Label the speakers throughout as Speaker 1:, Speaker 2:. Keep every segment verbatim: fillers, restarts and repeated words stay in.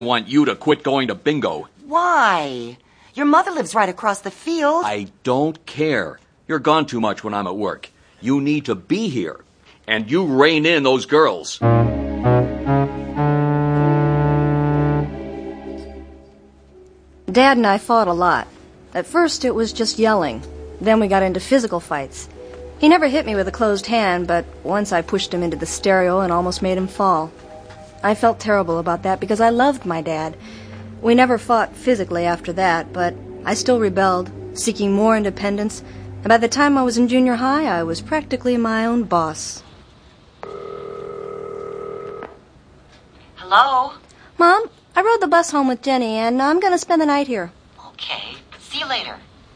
Speaker 1: want you to quit going to bingo.
Speaker 2: Why? Your mother lives right across the field.
Speaker 1: I don't care. You're gone too much when I'm at work. You need to be here. And you rein in those girls.
Speaker 3: Dad and I fought a lot. At first it was just yelling. Then we got into physical fights. He never hit me with a closed hand, but once I pushed him into the stereo and almost made him fall. I felt terrible about that because I loved my dad. We never fought physically after that, but I still rebelled, seeking more independence, and by the time I was in junior high, I was practically my own boss.
Speaker 2: Hello?
Speaker 3: Mom, I rode the bus home with Jenny, and I'm going to spend the night here.
Speaker 2: Okay. See you later.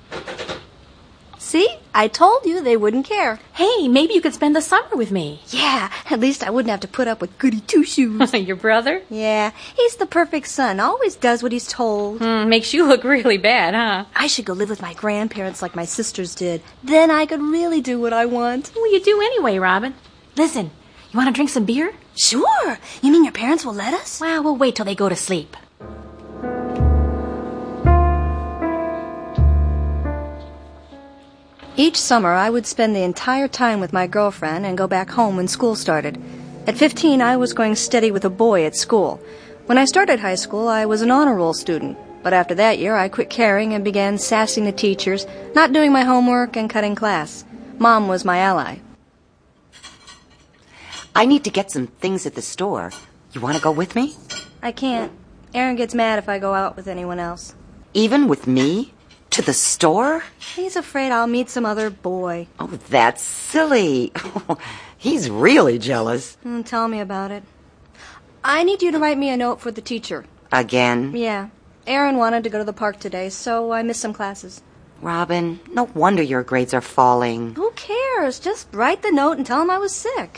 Speaker 3: See? I told you they wouldn't care.
Speaker 4: Hey, maybe you could spend the summer with me.
Speaker 3: Yeah, at least I wouldn't have to put up with goody two-shoes.
Speaker 4: Your brother?
Speaker 3: Yeah, he's the perfect son. Always does what he's told.
Speaker 4: Mm, makes you look really bad, huh?
Speaker 3: I should go live with my grandparents like my sisters did. Then I could really do what I want.
Speaker 4: What will you do anyway, Robin? Listen, you want to drink some beer?
Speaker 3: Sure. You mean your parents will let us?
Speaker 4: Well, we'll wait till they go to sleep.
Speaker 3: Each summer, I would spend the entire time with my girlfriend and go back home when school started. At fifteen, I was going steady with a boy at school. When I started high school, I was an honor roll student. But after that year, I quit caring and began sassing the teachers, not doing my homework, and cutting class. Mom was my ally.
Speaker 2: I need to get some things at the store. You want to go with me?
Speaker 3: I can't. Aaron gets mad if I go out with anyone else.
Speaker 2: Even with me? To the store?
Speaker 3: He's afraid I'll meet some other boy.
Speaker 2: Oh, that's silly. He's really jealous.
Speaker 3: Mm, tell me about it. I need you to write me a note for the teacher.
Speaker 2: Again?
Speaker 3: Yeah. Aaron wanted to go to the park today, so I missed some classes.
Speaker 2: Robin, no wonder your grades are falling.
Speaker 3: Who cares? Just write the note and tell him I was sick.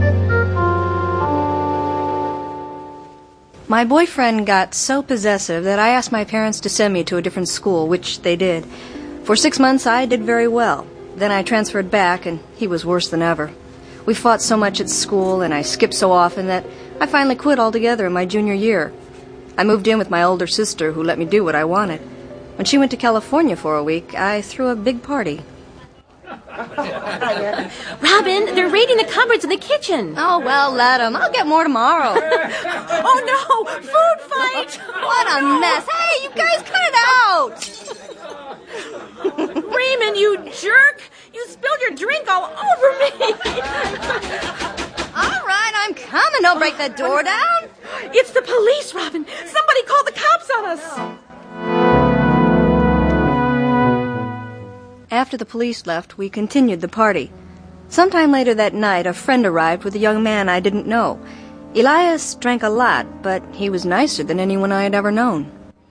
Speaker 3: My boyfriend got so possessive that I asked my parents to send me to a different school, which they did. For six months, I did very well. Then I transferred back, and he was worse than ever. We fought so much at school, and I skipped so often that I finally quit altogether in my junior year. I moved in with my older sister, who let me do what I wanted. When she went to California for a week, I threw a big party.
Speaker 4: Robin, they're raiding the cupboards in the kitchen.
Speaker 3: Oh, well, let them. I'll get more tomorrow.
Speaker 4: Oh, no! Food fight!
Speaker 3: What a mess. Hey, you guys cut it out!
Speaker 4: Raymond, you jerk! You spilled your drink all over me!
Speaker 3: All right, I'm coming. Don't break that door down.
Speaker 4: It's the police, Robin. Somebody called the cops on us.
Speaker 3: After the police left, we continued the party. Sometime later that night, a friend arrived with a young man I didn't know. Elias drank a lot, but he was nicer than anyone I had ever known.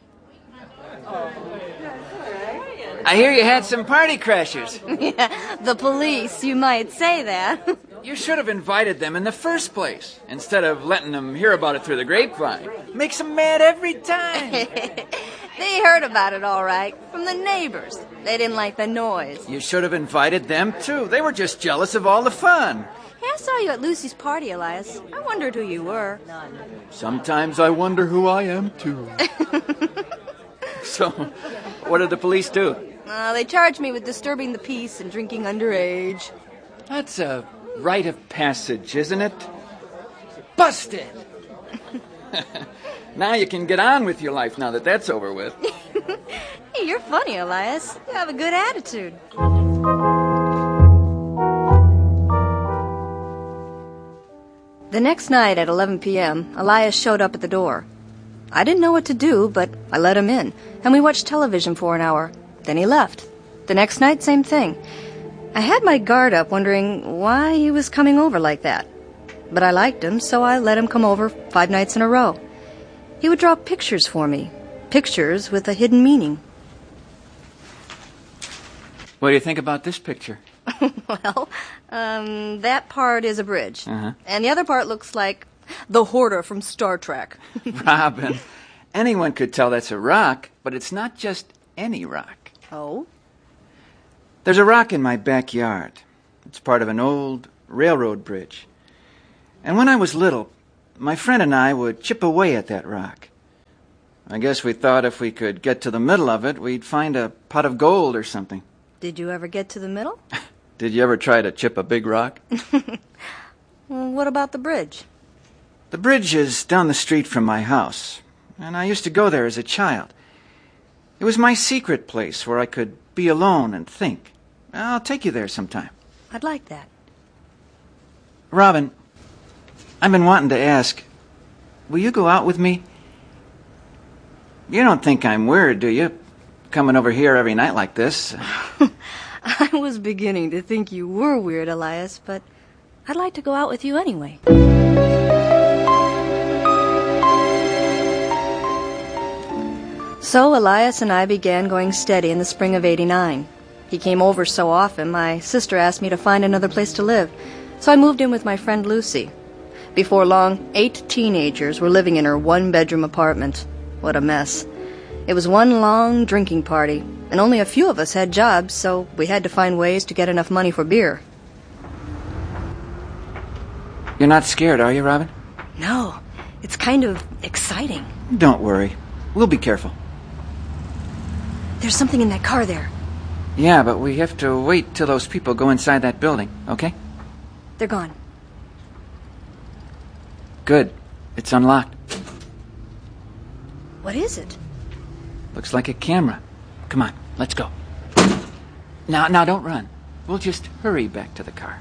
Speaker 5: I hear you had some party crashers.
Speaker 3: Yeah, the police, you might say that.
Speaker 5: You should have invited them in the first place, instead of letting them hear about it through the grapevine. Makes them mad every time.
Speaker 3: They heard about it all right, from the neighbors. They didn't like the noise.
Speaker 5: You should have invited them, too. They were just jealous of all the fun.
Speaker 3: Hey, I saw you at Lucy's party, Elias. I wondered who you were.
Speaker 5: Sometimes I wonder who I am, too. So, what did the police do?
Speaker 3: Uh, they charged me with disturbing the peace and drinking underage.
Speaker 5: That's a rite of passage, isn't it? Busted! Now you can get on with your life now that that's over with.
Speaker 3: Hey, you're funny, Elias. You have a good attitude. The next night at eleven p.m., Elias showed up at the door. I didn't know what to do, but I let him in, and we watched television for an hour. Then he left. The next night, same thing. I had my guard up, wondering why he was coming over like that. But I liked him, so I let him come over five nights in a row. He would draw pictures for me, pictures with a hidden meaning.
Speaker 5: What do you think about this picture?
Speaker 3: Well, um, that part is a bridge.
Speaker 5: Uh-huh.
Speaker 3: And the other part looks like the Hoarder from Star Trek.
Speaker 5: Robin, anyone could tell that's a rock, but it's not just any rock.
Speaker 3: Oh?
Speaker 5: There's a rock in my backyard. It's part of an old railroad bridge. And when I was little, my friend and I would chip away at that rock. I guess we thought if we could get to the middle of it, we'd find a pot of gold or something.
Speaker 3: Did you ever get to the middle?
Speaker 5: Did you ever try to chip a big rock?
Speaker 3: Well, what about the bridge?
Speaker 5: The bridge is down the street from my house, and I used to go there as a child. It was my secret place where I could be alone and think. I'll take you there sometime.
Speaker 3: I'd like that.
Speaker 5: Robin, I've been wanting to ask, will you go out with me? You don't think I'm weird, do you? Coming over here every night like this.
Speaker 3: I was beginning to think you were weird, Elias, but I'd like to go out with you anyway. So Elias and I began going steady in the spring of eighty-nine. He came over so often, my sister asked me to find another place to live, so I moved in with my friend Lucy. Before long, eight teenagers were living in her one-bedroom apartment. What a mess. It was one long drinking party, and only a few of us had jobs, so we had to find ways to get enough money for beer.
Speaker 5: You're not scared, are you, Robin?
Speaker 3: No, it's kind of exciting.
Speaker 5: Don't worry. We'll be careful.
Speaker 3: There's something in that car there.
Speaker 5: Yeah, but we have to wait till those people go inside that building, okay?
Speaker 3: They're gone.
Speaker 5: Good. It's unlocked.
Speaker 3: What is it?
Speaker 5: Looks like a camera. Come on, let's go. Now, now, don't run. We'll just hurry back to the car.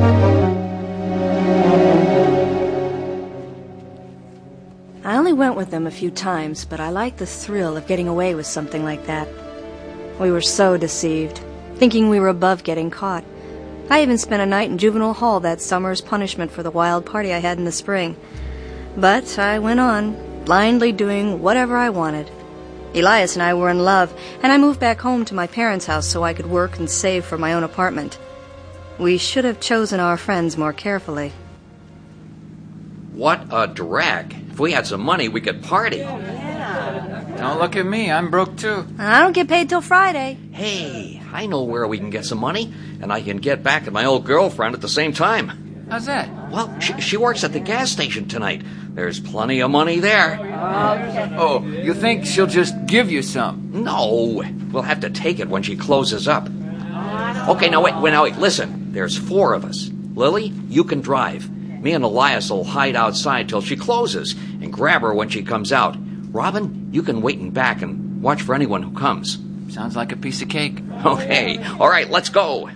Speaker 3: I only went with them a few times, but I liked the thrill of getting away with something like that. We were so deceived, thinking we were above getting caught. I even spent a night in juvenile hall that summer as punishment for the wild party I had in the spring. But I went on, blindly doing whatever I wanted. Elias and I were in love, and I moved back home to my parents' house so I could work and save for my own apartment. We should have chosen our friends more carefully.
Speaker 1: What a drag. If we had some money, we could party.
Speaker 5: Don't look at me. I'm broke, too.
Speaker 3: I don't get paid till Friday.
Speaker 1: Hey, I know where we can get some money, and I can get back at my old girlfriend at the same time.
Speaker 5: How's that?
Speaker 1: Well, she, she works at the gas station tonight. There's plenty of money there.
Speaker 5: Oh, you think she'll just give you some?
Speaker 1: No, we'll have to take it when she closes up. Okay, now wait, wait, now wait, listen. There's four of us. Lily, you can drive. Me and Elias will hide outside till she closes and grab her when she comes out. Robin, you can wait in back and watch for anyone who comes.
Speaker 5: Sounds like a piece of cake.
Speaker 1: Okay, all right, let's go.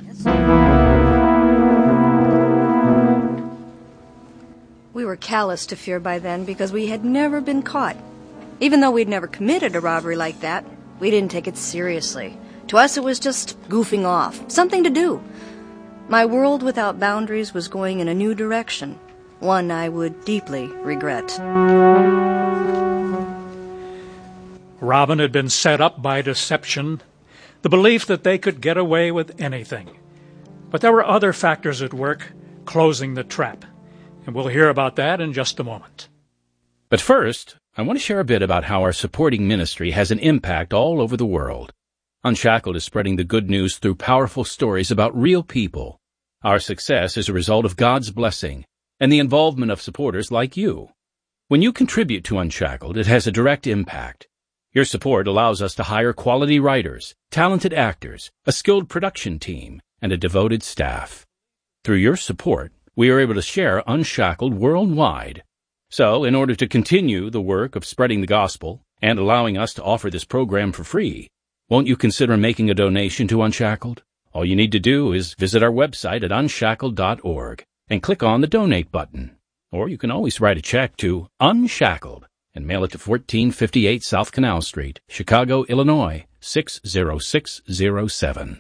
Speaker 3: We were callous to fear by then because we had never been caught. Even though we'd never committed a robbery like that, we didn't take it seriously. To us, it was just goofing off, something to do. My world without boundaries was going in a new direction, one I would deeply regret.
Speaker 6: Robin had been set up by deception, the belief that they could get away with anything. But there were other factors at work, closing the trap. And we'll hear about that in just a moment.
Speaker 7: But first, I want to share a bit about how our supporting ministry has an impact all over the world. Unshackled is spreading the good news through powerful stories about real people. Our success is a result of God's blessing and the involvement of supporters like you. When you contribute to Unshackled, it has a direct impact. Your support allows us to hire quality writers, talented actors, a skilled production team, and a devoted staff. Through your support, we are able to share Unshackled worldwide. So, in order to continue the work of spreading the gospel and allowing us to offer this program for free, won't you consider making a donation to Unshackled? All you need to do is visit our website at unshackled dot org and click on the Donate button. Or you can always write a check to Unshackled and mail it to fourteen fifty-eight South Canal Street, Chicago, Illinois, six zero six zero seven.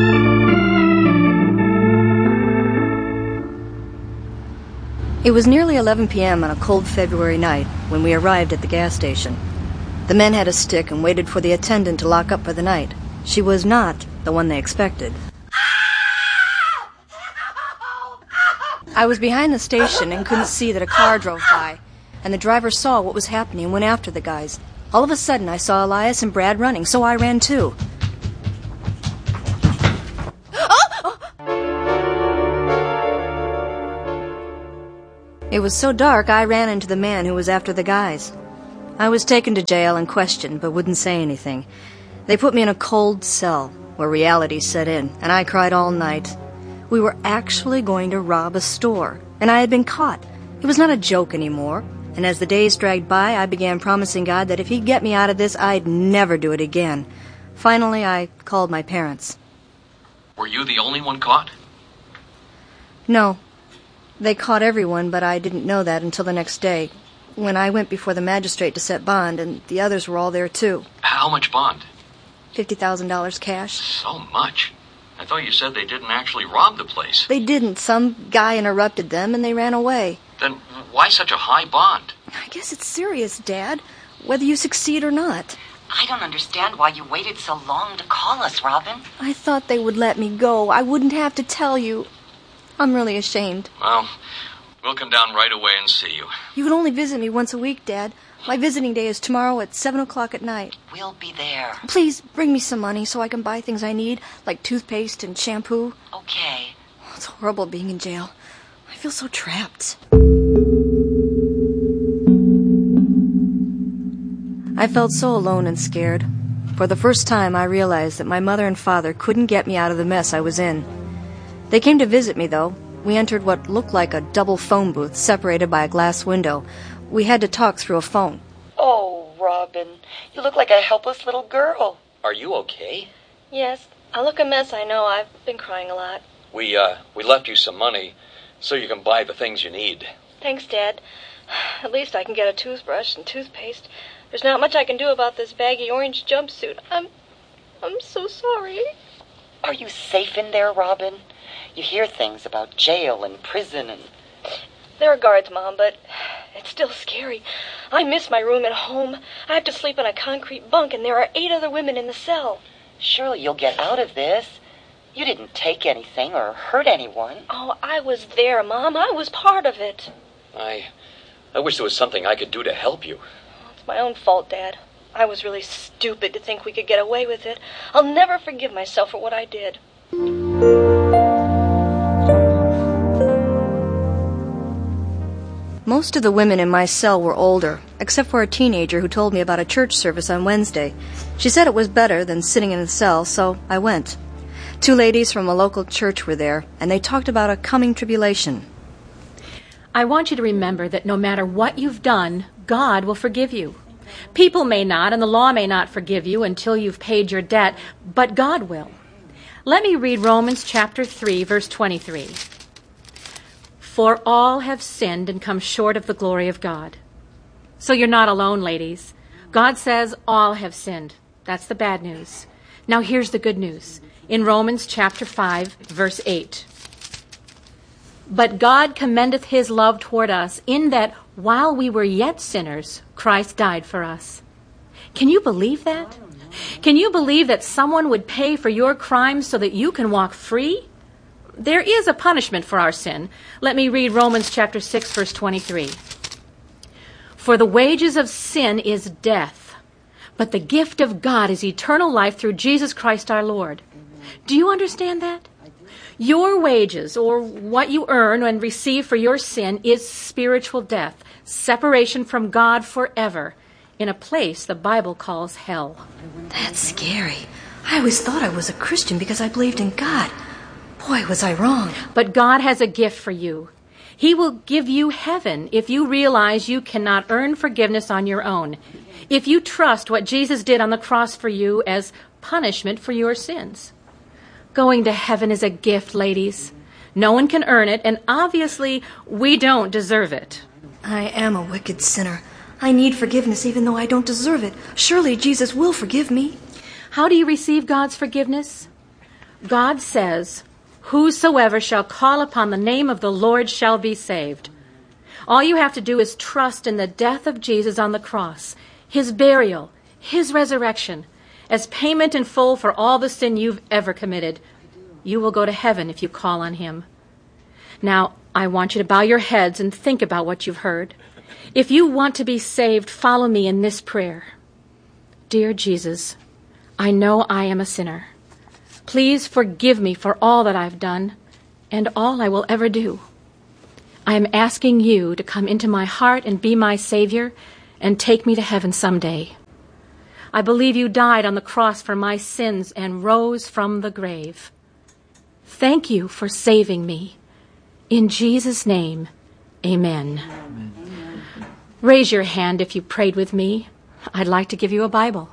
Speaker 3: It was nearly eleven p.m. on a cold February night when we arrived at the gas station. The men had a stick and waited for the attendant to lock up for the night. She was not the one they expected. I was behind the station and couldn't see that a car drove by, and the driver saw what was happening and went after the guys. All of a sudden, I saw Elias and Brad running, so I ran too. It was so dark, I ran into the man who was after the guys. I was taken to jail and questioned, but wouldn't say anything. They put me in a cold cell where reality set in, and I cried all night. We were actually going to rob a store, and I had been caught. It was not a joke anymore, and as the days dragged by, I began promising God that if he'd get me out of this, I'd never do it again. Finally, I called my parents.
Speaker 1: Were you the only one caught?
Speaker 3: No. They caught everyone, but I didn't know that until the next day, when I went before the magistrate to set bond, and the others were all there, too.
Speaker 1: How much bond?
Speaker 3: fifty thousand dollars cash.
Speaker 1: So much? I thought you said they didn't actually rob the place.
Speaker 3: They didn't. Some guy interrupted them, and they ran away.
Speaker 1: Then why such a high bond?
Speaker 3: I guess it's serious, Dad, whether you succeed or not.
Speaker 2: I don't understand why you waited so long to call us, Robin.
Speaker 3: I thought they would let me go. I wouldn't have to tell you. I'm really ashamed.
Speaker 1: Well, we'll come down right away and see you.
Speaker 3: You can only visit me once a week, Dad. My visiting day is tomorrow at seven o'clock at night.
Speaker 2: We'll be there.
Speaker 3: Please bring me some money so I can buy things I need, like toothpaste and shampoo.
Speaker 2: Okay.
Speaker 3: Oh, it's horrible being in jail. I feel so trapped. I felt so alone and scared. For the first time, I realized that my mother and father couldn't get me out of the mess I was in. They came to visit me, though. We entered what looked like a double phone booth separated by a glass window. We had to talk through a phone.
Speaker 2: Oh, Robin, you look like a helpless little girl.
Speaker 1: Are you okay?
Speaker 3: Yes, I look a mess, I know. I've been crying a lot.
Speaker 1: We, uh, we left you some money so you can buy the things you need.
Speaker 3: Thanks, Dad. At least I can get a toothbrush and toothpaste. There's not much I can do about this baggy orange jumpsuit. I'm... I'm so sorry.
Speaker 2: Are you safe in there, Robin? You hear things about jail and prison and...
Speaker 3: There are guards, Mom, but it's still scary. I miss my room at home. I have to sleep in a concrete bunk, and there are eight other women in the cell.
Speaker 2: Surely you'll get out of this. You didn't take anything or hurt anyone.
Speaker 3: Oh, I was there, Mom. I was part of it.
Speaker 1: I... I wish there was something I could do to help you.
Speaker 3: It's my own fault, Dad. I was really stupid to think we could get away with it. I'll never forgive myself for what I did. Most of the women in my cell were older, except for a teenager who told me about a church service on Wednesday. She said it was better than sitting in a cell, so I went. Two ladies from a local church were there, and they talked about a coming tribulation.
Speaker 8: I want you to remember that no matter what you've done, God will forgive you. People may not, and the law may not forgive you until you've paid your debt, but God will. Let me read Romans chapter three, verse twenty-three. For all have sinned and come short of the glory of God. So you're not alone, ladies. God says all have sinned. That's the bad news. Now here's the good news. In Romans chapter five, verse eight. But God commendeth his love toward us, in that while we were yet sinners, Christ died for us. Can you believe that? Can you believe that someone would pay for your crimes so that you can walk free? There is a punishment for our sin. Let me read Romans chapter six, verse twenty-three. For the wages of sin is death, but the gift of God is eternal life through Jesus Christ our Lord. Do you understand that? Your wages, or what you earn and receive for your sin, is spiritual death, separation from God forever, in a place the Bible calls hell.
Speaker 3: That's scary. I always thought I was a Christian because I believed in God. Boy, was I wrong.
Speaker 8: But God has a gift for you. He will give you heaven if you realize you cannot earn forgiveness on your own. If you trust what Jesus did on the cross for you as punishment for your sins. Going to heaven is a gift, ladies. No one can earn it, and obviously we don't deserve it.
Speaker 3: I am a wicked sinner. I need forgiveness even though I don't deserve it. Surely Jesus will forgive me.
Speaker 8: How do you receive God's forgiveness? God says, whosoever shall call upon the name of the Lord shall be saved. All you have to do is trust in the death of Jesus on the cross, his burial, his resurrection, as payment in full for all the sin you've ever committed. You will go to heaven if you call on him. Now, I want you to bow your heads and think about what you've heard. If you want to be saved, follow me in this prayer. Dear Jesus, I know I am a sinner. Please forgive me for all that I've done and all I will ever do. I am asking you to come into my heart and be my Savior and take me to heaven someday. I believe you died on the cross for my sins and rose from the grave. Thank you for saving me. In Jesus' name, amen. Amen. Raise your hand if you prayed with me. I'd like to give you a Bible.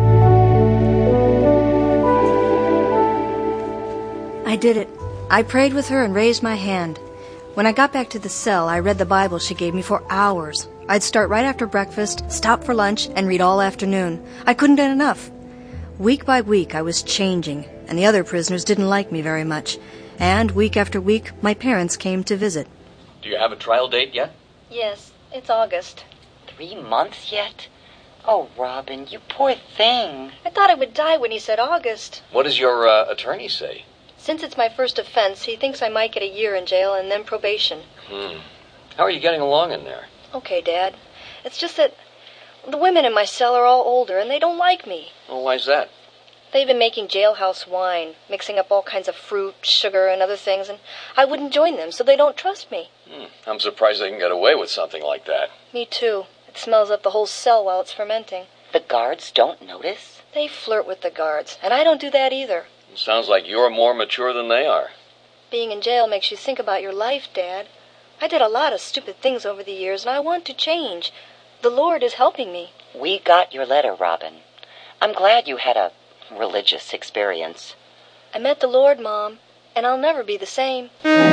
Speaker 3: I did it. I prayed with her and raised my hand. When I got back to the cell, I read the Bible she gave me for hours. I'd start right after breakfast, stop for lunch, and read all afternoon. I couldn't get enough. Week by week, I was changing, and the other prisoners didn't like me very much. And week after week, my parents came to visit.
Speaker 1: Do you have a trial date yet?
Speaker 3: Yes, it's August.
Speaker 2: Three months yet? Oh, Robin, you poor thing.
Speaker 3: I thought I would die when he said August.
Speaker 1: What does your uh, attorney say?
Speaker 3: Since it's my first offense, he thinks I might get a year in jail and then probation.
Speaker 1: Hmm. How are you getting along in there?
Speaker 3: Okay, Dad. It's just that the women in my cell are all older and they don't like me.
Speaker 1: Oh, why's that?
Speaker 3: They've been making jailhouse wine, mixing up all kinds of fruit, sugar, and other things, and I wouldn't join them, so they don't trust me.
Speaker 1: Hmm. I'm surprised they can get away with something like that.
Speaker 3: Me too. It smells up the whole cell while it's fermenting.
Speaker 2: The guards don't notice?
Speaker 3: They flirt with the guards, and I don't do that either.
Speaker 1: It sounds like you're more mature than they are.
Speaker 3: Being in jail makes you think about your life, Dad. I did a lot of stupid things over the years, and I want to change. The Lord is helping me.
Speaker 2: We got your letter, Robin. I'm glad you had a religious experience.
Speaker 3: I met the Lord, Mom, and I'll never be the same.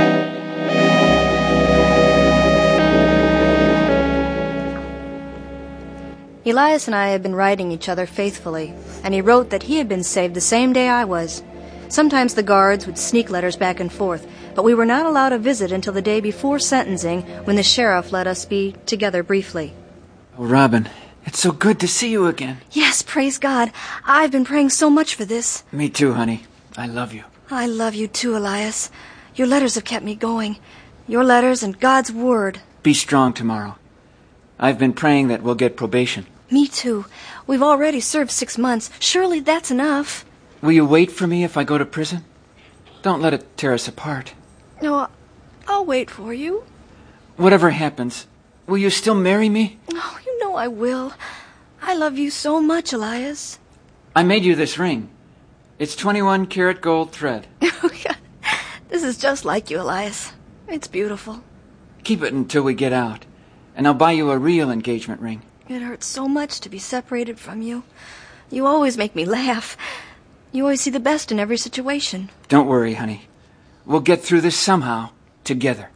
Speaker 3: Elias and I had been writing each other faithfully, and he wrote that he had been saved the same day I was. Sometimes the guards would sneak letters back and forth, but we were not allowed a visit until the day before sentencing, when the sheriff let us be together briefly.
Speaker 5: Oh, Robin, it's so good to see you again.
Speaker 3: Yes, praise God. I've been praying so much for this.
Speaker 5: Me too, honey. I love you.
Speaker 3: I love you too, Elias. Your letters have kept me going. Your letters and God's Word.
Speaker 5: Be strong tomorrow. I've been praying that we'll get probation.
Speaker 3: Me too. We've already served six months. Surely that's enough.
Speaker 5: Will you wait for me if I go to prison? Don't let it tear us apart.
Speaker 3: No, I'll wait for you.
Speaker 5: Whatever happens, will you still marry me?
Speaker 3: Oh, you know I will. I love you so much, Elias.
Speaker 5: I made you this ring. It's twenty-one karat gold thread.
Speaker 3: This is just like you, Elias. It's beautiful.
Speaker 5: Keep it until we get out, and I'll buy you a real engagement ring.
Speaker 3: It hurts so much to be separated from you. You always make me laugh. You always see the best in every situation.
Speaker 5: Don't worry, honey. We'll get through this somehow, together.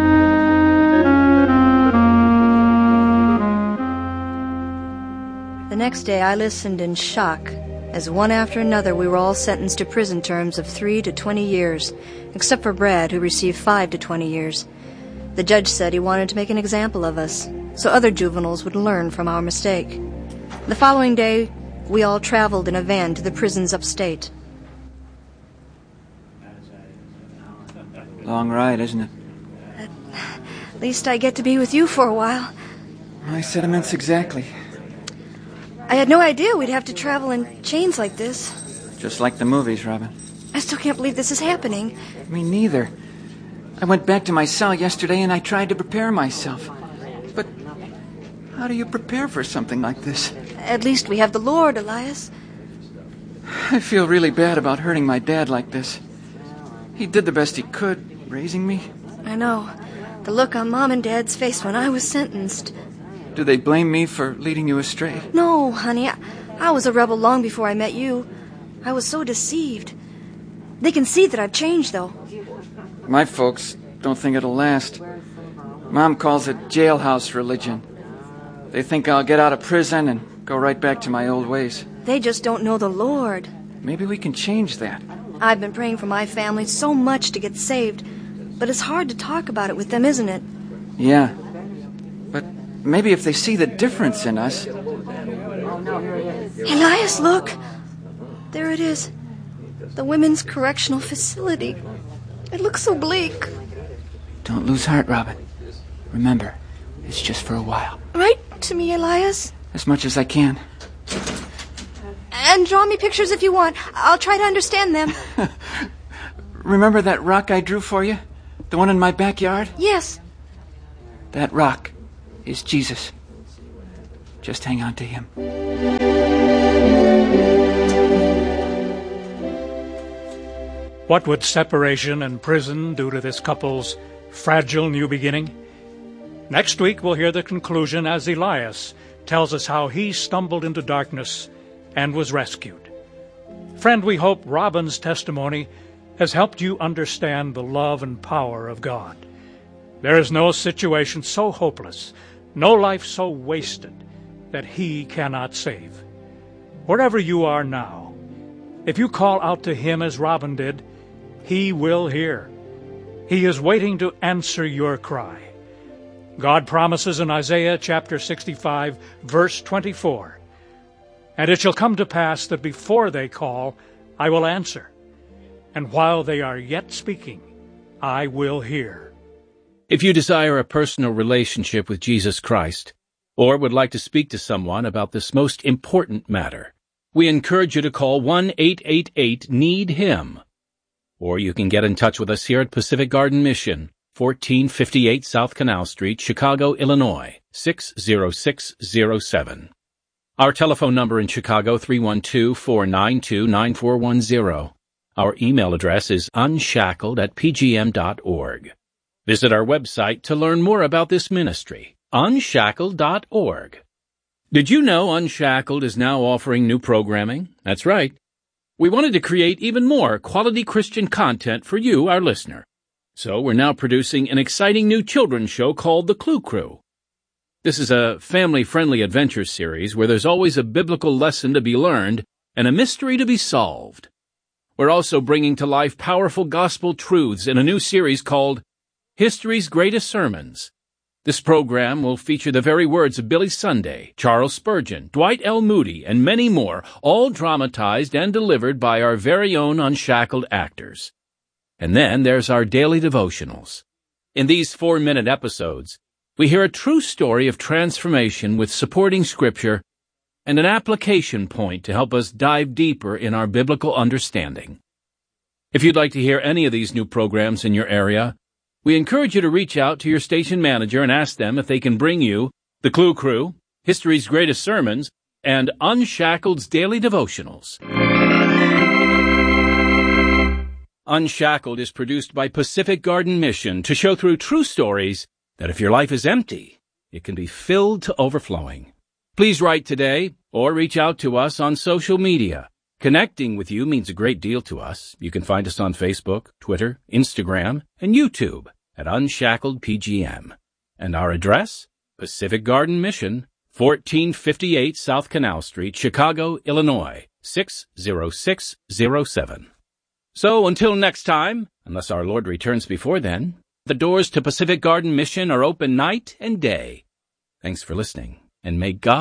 Speaker 3: The next day I listened in shock as one after another we were all sentenced to prison terms of three to twenty years, except for Brad, who received five to twenty years. The judge said he wanted to make an example of us, so other juveniles would learn from our mistake. The following day, we all traveled in a van to the prisons upstate.
Speaker 5: Long ride, isn't it?
Speaker 3: At least I get to be with you for a while.
Speaker 5: My sentiments exactly.
Speaker 3: I had no idea we'd have to travel in chains like this.
Speaker 5: Just like the movies, Robin.
Speaker 3: I still can't believe this is happening.
Speaker 5: Me neither. I went back to my cell yesterday and I tried to prepare myself. But how do you prepare for something like this?
Speaker 3: At least we have the Lord, Elias.
Speaker 5: I feel really bad about hurting my dad like this. He did the best he could, raising me.
Speaker 3: I know. The look on Mom and Dad's face when I was sentenced.
Speaker 5: Do they blame me for leading you astray?
Speaker 3: No, honey. I, I was a rebel long before I met you. I was so deceived. They can see that I've changed, though.
Speaker 5: My folks don't think it'll last. Mom calls it jailhouse religion. They think I'll get out of prison and go right back to my old ways.
Speaker 3: They just don't know the Lord.
Speaker 5: Maybe we can change that.
Speaker 3: I've been praying for my family so much to get saved, but it's hard to talk about it with them, isn't it?
Speaker 5: Yeah. But maybe if they see the difference in us...
Speaker 3: Elias, look! There it is. The Women's Correctional Facility. It looks so bleak.
Speaker 5: Don't lose heart, Robin. Remember, it's just for a while.
Speaker 3: Write to me, Elias.
Speaker 5: As much as I can.
Speaker 3: And draw me pictures if you want. I'll try to understand them.
Speaker 5: Remember that rock I drew for you? The one in my backyard?
Speaker 3: Yes.
Speaker 5: That rock is Jesus. Just hang on to him.
Speaker 6: What would separation and prison do to this couple's fragile new beginning? Next week, we'll hear the conclusion as Elias tells us how he stumbled into darkness and was rescued. Friend, we hope Robin's testimony has helped you understand the love and power of God. There is no situation so hopeless, no life so wasted, that He cannot save. Wherever you are now, if you call out to Him as Robin did, He will hear. He is waiting to answer your cry. God promises in Isaiah chapter sixty-five, verse twenty-four, "And it shall come to pass that before they call, I will answer, and while they are yet speaking, I will hear."
Speaker 7: If you desire a personal relationship with Jesus Christ, or would like to speak to someone about this most important matter, we encourage you to call one eight eight eight need him. Or you can get in touch with us here at Pacific Garden Mission, fourteen fifty-eight South Canal Street, Chicago, Illinois, six zero six zero seven. Our telephone number in Chicago, three one two, four nine two, nine four one zero. Our email address is unshackled at p g m dot org. Visit our website to learn more about this ministry, unshackled dot org. Did you know Unshackled is now offering new programming? That's right. We wanted to create even more quality Christian content for you, our listener. So we're now producing an exciting new children's show called The Clue Crew. This is a family-friendly adventure series where there's always a biblical lesson to be learned and a mystery to be solved. We're also bringing to life powerful gospel truths in a new series called History's Greatest Sermons. This program will feature the very words of Billy Sunday, Charles Spurgeon, Dwight L. Moody, and many more, all dramatized and delivered by our very own Unshackled actors. And then there's our daily devotionals. In these four-minute episodes, we hear a true story of transformation with supporting scripture and an application point to help us dive deeper in our biblical understanding. If you'd like to hear any of these new programs in your area, we encourage you to reach out to your station manager and ask them if they can bring you The Clue Crew, History's Greatest Sermons, and Unshackled's Daily Devotionals. Unshackled is produced by Pacific Garden Mission to show through true stories that if your life is empty, it can be filled to overflowing. Please write today or reach out to us on social media. Connecting with you means a great deal to us. You can find us on Facebook, Twitter, Instagram, and YouTube at Unshackled P G M. And our address? Pacific Garden Mission, fourteen fifty-eight South Canal Street, Chicago, Illinois, six zero six zero seven. So until next time, unless our Lord returns before then, the doors to Pacific Garden Mission are open night and day. Thanks for listening, and may God